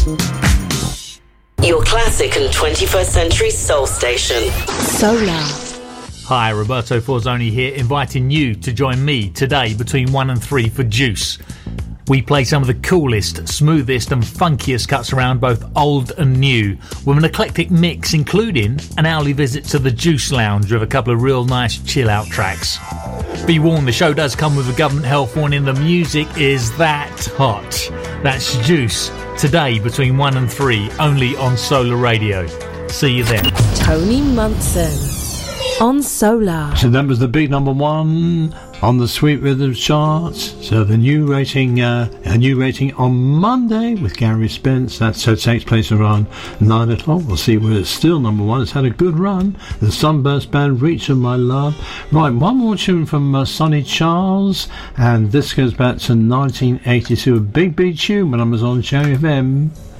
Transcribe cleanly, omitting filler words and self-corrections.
Your classic and 21st century soul station. Solar. Hi, Roberto Forzoni here, inviting you to join me today between 1 and 3 for Juice. We play some of the coolest, smoothest and funkiest cuts around, both old and new, with an eclectic mix including an hourly visit to the Juice Lounge with a couple of real nice chill out tracks. Be warned, the show does come with a government health warning. The music is that hot. That's Juice, today between 1 and 3, only on Solar Radio. See you then. Tony Munson on Solar. So that was the big number 1 on the Sweet Rhythms charts. So the new rating, a new rating on Monday with Gary Spence. That takes place around 9 o'clock. We'll see whether it's still number 1. It's had a good run. The Sunburst Band, Reach of My Love. Right, one more tune from Sonny Charles, and this goes back to 1982. A big tune when I was on Cherry FM.